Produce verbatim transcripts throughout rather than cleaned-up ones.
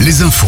les infos.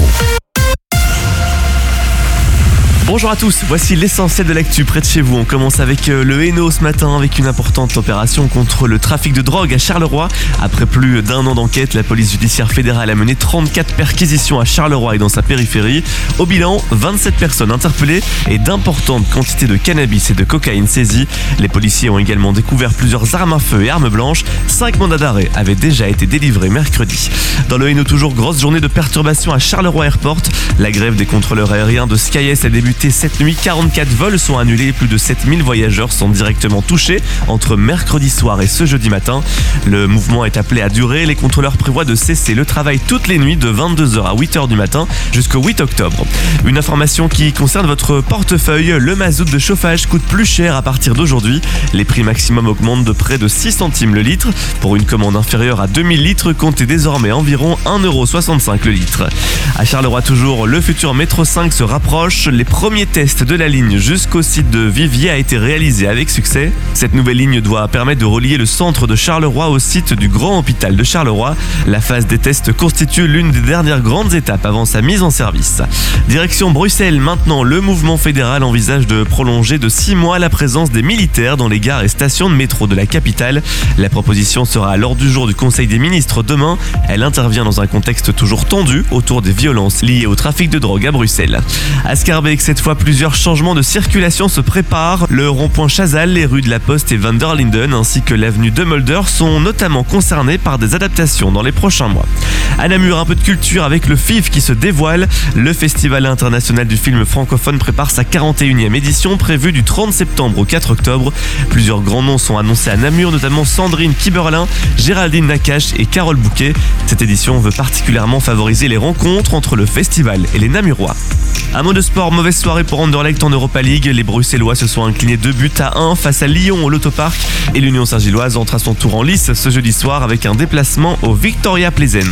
Bonjour à tous, voici l'essentiel de l'actu près de chez vous. On commence avec le Hainaut ce matin avec une importante opération contre le trafic de drogue à Charleroi. Après plus d'un an d'enquête, la police judiciaire fédérale a mené trente-quatre perquisitions à Charleroi et dans sa périphérie. Au bilan, vingt-sept personnes interpellées et d'importantes quantités de cannabis et de cocaïne saisies. Les policiers ont également découvert plusieurs armes à feu et armes blanches. Cinq mandats d'arrêt avaient déjà été délivrés mercredi. Dans le Hainaut, toujours grosse journée de perturbation à Charleroi Airport. La grève des contrôleurs aériens de Skyes a débuté cette nuit. quarante-quatre vols sont annulés, plus de sept mille voyageurs sont directement touchés entre mercredi soir et ce jeudi matin. Le mouvement est appelé à durer. Les contrôleurs prévoient de cesser le travail toutes les nuits de vingt-deux heures à huit heures du matin jusqu'au huit octobre. Une information qui concerne votre portefeuille, le mazout de chauffage coûte plus cher à partir d'aujourd'hui. Les prix maximum augmentent de près de six centimes le litre. Pour une commande inférieure à deux mille litres, comptez désormais environ un euro soixante-cinq le litre. À Charleroi toujours, le futur métro cinq se rapproche. Les premiers tests de la ligne jusqu'au site de Viviers a été réalisé avec succès. Cette nouvelle ligne doit permettre de relier le centre de Charleroi au site du Grand Hôpital de Charleroi. La phase des tests constitue l'une des dernières grandes étapes avant sa mise en service. Direction Bruxelles maintenant, le mouvement fédéral envisage de prolonger de six mois la présence des militaires dans les gares et stations de métro de la capitale. La proposition sera à l'ordre du jour du Conseil des ministres demain. Elle intervient dans un contexte toujours tendu autour des violences liées au trafic de drogue à Bruxelles. À Scarbeck, cette fois, plusieurs changements de circulation se préparent. Le rond-point Chazal, les rues de la Poste et Van der Linden ainsi que l'avenue de Mulder sont notamment concernés par des adaptations dans les prochains mois. À Namur, un peu de culture avec le F I F qui se dévoile. Le Festival international du film francophone prépare sa quarante et unième édition prévue du trente septembre au quatre octobre. Plusieurs grands noms sont annoncés à Namur, notamment Sandrine Kiberlin, Géraldine Nakache et Carole Bouquet. Cette édition veut particulièrement favoriser les rencontres entre le festival et les Namurois. Un mot de sport, mauvaise soirée pour Anderlecht en Europa League. Les Bruxellois se sont inclinés deux buts à un face à Lyon au Lotopark et l'Union Saint-Gilloise entre à son tour en lice ce jeudi soir avec un déplacement au Victoria Pleasant.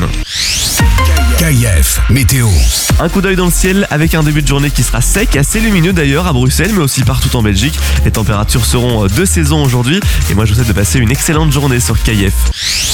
K I F Météo. Un coup d'œil dans le ciel avec un début de journée qui sera sec, assez lumineux d'ailleurs à Bruxelles mais aussi partout en Belgique. Les températures seront de saison aujourd'hui et moi je vous souhaite de passer une excellente journée sur K I F.